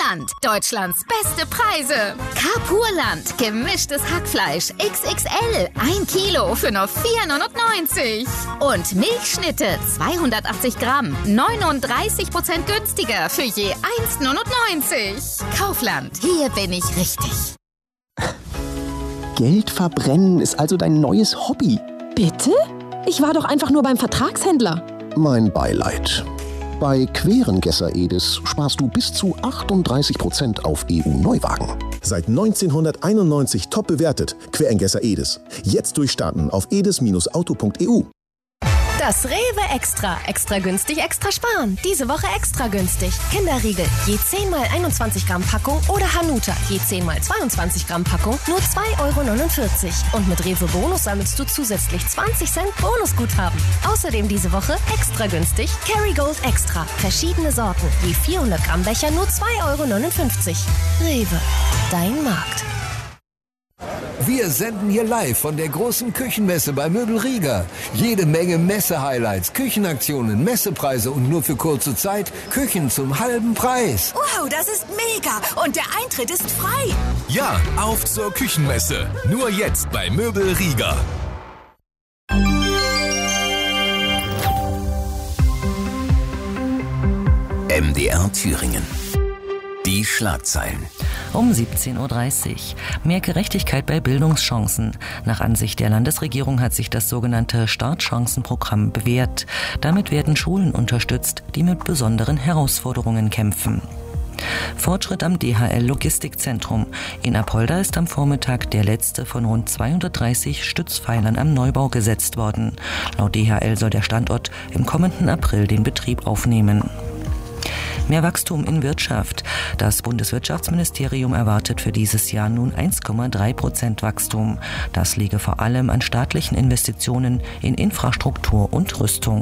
Carpurland. Deutschlands beste Preise. Carpurland. Gemischtes Hackfleisch XXL. 1 Kilo für nur 4,99 €. Und Milchschnitte 280 Gramm. 39% günstiger für je 1,99 €. Kaufland. Hier bin ich richtig. Geld verbrennen ist also dein neues Hobby. Bitte? Ich war doch einfach nur beim Vertragshändler. Mein Beileid. Bei Querengesser Edis sparst du bis zu 38% auf EU-Neuwagen. Seit 1991 top bewertet. Querengesser Edis. Jetzt durchstarten auf edis-auto.eu. Das Rewe Extra. Extra günstig, extra sparen. Diese Woche extra günstig. Kinderriegel, je 10 mal 21 Gramm Packung oder Hanuta, je 10 mal 22 Gramm Packung, nur 2,49 €. Und mit Rewe Bonus sammelst du zusätzlich 20 Cent Bonusguthaben. Außerdem diese Woche extra günstig Kerrygold Extra. Verschiedene Sorten, je 400 Gramm Becher, nur 2,59 €. Rewe, dein Markt. Wir senden hier live von der großen Küchenmesse bei Möbel Rieger. Jede Menge Messe-Highlights, Küchenaktionen, Messepreise und nur für kurze Zeit Küchen zum halben Preis. Wow, das ist mega! Und der Eintritt ist frei! Ja, auf zur Küchenmesse. Nur jetzt bei Möbel Rieger. MDR Thüringen. Die Schlagzeilen. Um 17:30 Uhr. Mehr Gerechtigkeit bei Bildungschancen. Nach Ansicht der Landesregierung hat sich das sogenannte Startchancenprogramm bewährt. Damit werden Schulen unterstützt, die mit besonderen Herausforderungen kämpfen. Fortschritt am DHL-Logistikzentrum. In Apolda ist am Vormittag der letzte von rund 230 Stützpfeilern am Neubau gesetzt worden. Laut DHL soll der Standort im kommenden April den Betrieb aufnehmen. Mehr Wachstum in Wirtschaft. Das Bundeswirtschaftsministerium erwartet für dieses Jahr nun 1,3% Wachstum. Das liege vor allem an staatlichen Investitionen in Infrastruktur und Rüstung.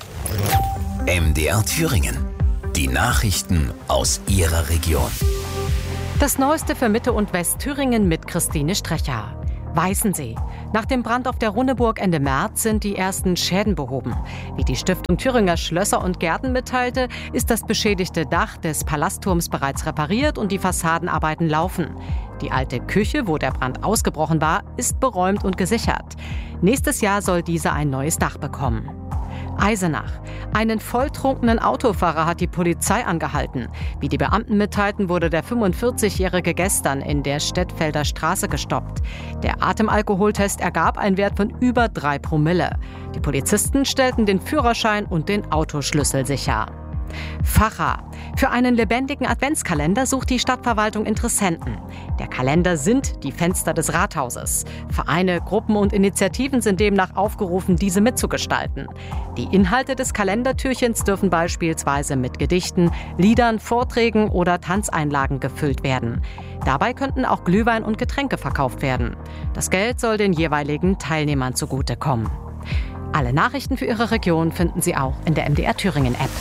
MDR Thüringen. Die Nachrichten aus Ihrer Region. Das Neueste für Mitte- und Westthüringen mit Christine Strecher. Weißensee. Nach dem Brand auf der Runneburg Ende März sind die ersten Schäden behoben. Wie die Stiftung Thüringer Schlösser und Gärten mitteilte, ist das beschädigte Dach des Palastturms bereits repariert und die Fassadenarbeiten laufen. Die alte Küche, wo der Brand ausgebrochen war, ist beräumt und gesichert. Nächstes Jahr soll diese ein neues Dach bekommen. Eisenach. Einen volltrunkenen Autofahrer hat die Polizei angehalten. Wie die Beamten mitteilten, wurde der 45-Jährige gestern in der Stettfelder Straße gestoppt. Der Atemalkoholtest ergab einen Wert von über 3 Promille. Die Polizisten stellten den Führerschein und den Autoschlüssel sicher. Pfarrer. Für einen lebendigen Adventskalender sucht die Stadtverwaltung Interessenten. Der Kalender sind die Fenster des Rathauses. Vereine, Gruppen und Initiativen sind demnach aufgerufen, diese mitzugestalten. Die Inhalte des Kalendertürchens dürfen beispielsweise mit Gedichten, Liedern, Vorträgen oder Tanzeinlagen gefüllt werden. Dabei könnten auch Glühwein und Getränke verkauft werden. Das Geld soll den jeweiligen Teilnehmern zugutekommen. Alle Nachrichten für Ihre Region finden Sie auch in der MDR Thüringen App.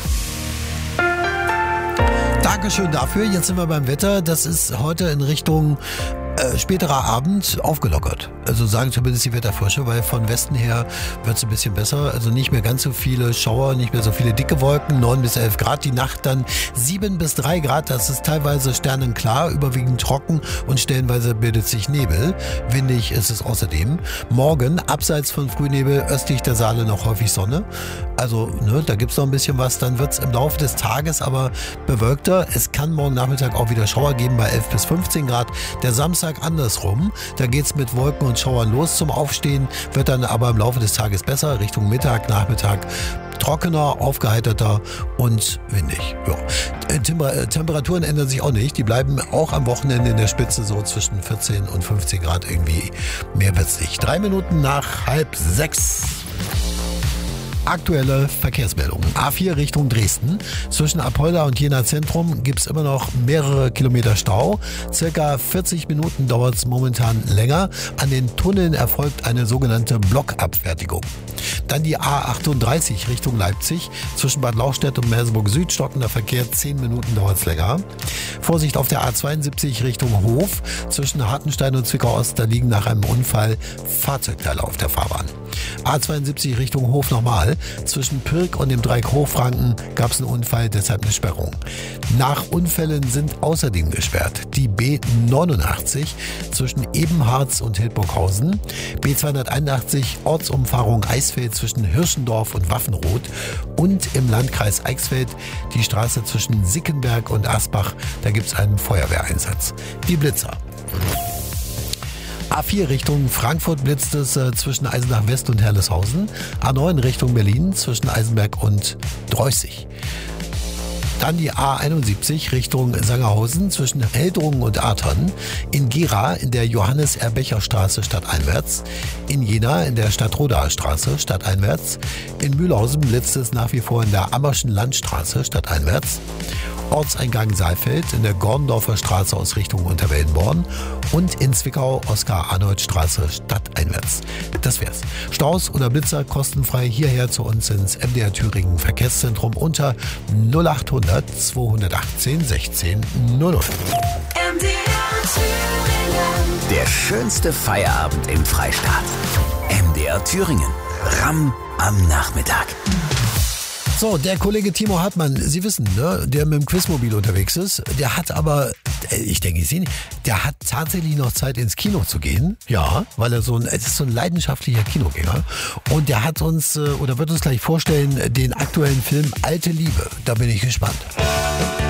Dankeschön dafür. Jetzt sind wir beim Wetter. Das ist heute in Richtung späterer Abend aufgelockert. Also sagen zumindest die Wetterforscher, weil von Westen her wird es ein bisschen besser. Also nicht mehr ganz so viele Schauer, nicht mehr so viele dicke Wolken. 9 bis 11 Grad. Die Nacht dann 7 bis 3 Grad. Das ist teilweise sternenklar, überwiegend trocken und stellenweise bildet sich Nebel. Windig ist es außerdem. Morgen, abseits von Frühnebel, östlich der Saale noch häufig Sonne. Also da gibt es noch ein bisschen was. Dann wird es im Laufe des Tages aber bewölkter. Es kann morgen Nachmittag auch wieder Schauer geben bei 11 bis 15 Grad. Der Samstag andersrum. Da geht es mit Wolken und Schauern los zum Aufstehen, wird dann aber im Laufe des Tages besser, Richtung Mittag, Nachmittag trockener, aufgeheiterter und windig. Ja. Temperaturen ändern sich auch nicht. Die bleiben auch am Wochenende in der Spitze so zwischen 14 und 15 Grad irgendwie. Mehr wird's nicht. 3 Minuten nach 5:30. Aktuelle Verkehrsmeldungen. A4 Richtung Dresden. Zwischen Apolda und Jena Zentrum gibt es immer noch mehrere Kilometer Stau. Circa 40 Minuten dauert es momentan länger. An den Tunneln erfolgt eine sogenannte Blockabfertigung. Dann die A38 Richtung Leipzig. Zwischen Bad Lauchstädt und Merseburg Süd stockender Verkehr. 10 Minuten dauert es länger. Vorsicht auf der A72 Richtung Hof. Zwischen Hartenstein und Zwickau Ost, da liegen nach einem Unfall Fahrzeugteile auf der Fahrbahn. A72 Richtung Hof nochmal. Zwischen Pirk und dem Dreieck Hochfranken gab es einen Unfall, deshalb eine Sperrung. Nach Unfällen sind außerdem gesperrt die B89 zwischen Ebenharz und Hildburghausen, B281 Ortsumfahrung Eisfeld zwischen Hirschendorf und Waffenroth und im Landkreis Eichsfeld die Straße zwischen Sickenberg und Asbach, da gibt es einen Feuerwehreinsatz. Die Blitzer. A4 Richtung Frankfurt blitzt es zwischen Eisenach West und Herleshausen. A9 Richtung Berlin zwischen Eisenberg und Dreußig. Dann die A71 Richtung Sangerhausen zwischen Heldrungen und Artern. In Gera in der Johannes-Erbecher-Straße stadteinwärts. In Jena in der Stadtrodaer Straße stadteinwärts. In Mühlhausen blitzt es nach wie vor in der Ammerschen Landstraße stadteinwärts. Ortseingang Saalfeld in der Gorndorfer Straße aus Richtung Unterwellenborn und in Zwickau Oskar-Arnold-Straße stadteinwärts. Das wär's. Staus oder Blitzer kostenfrei hierher zu uns ins MDR Thüringen Verkehrszentrum unter 0800 218 16 00. MDR Thüringen. Der schönste Feierabend im Freistaat. MDR Thüringen. Ramm am Nachmittag. So, der Kollege Timo Hartmann, Sie wissen, ne, der mit dem Quizmobil unterwegs ist, der hat aber, ich denke, Sie nicht, der hat tatsächlich noch Zeit ins Kino zu gehen. Ja, weil er es ist so ein leidenschaftlicher Kinogänger. Und der hat uns, oder wird uns gleich vorstellen, den aktuellen Film Alte Liebe. Da bin ich gespannt.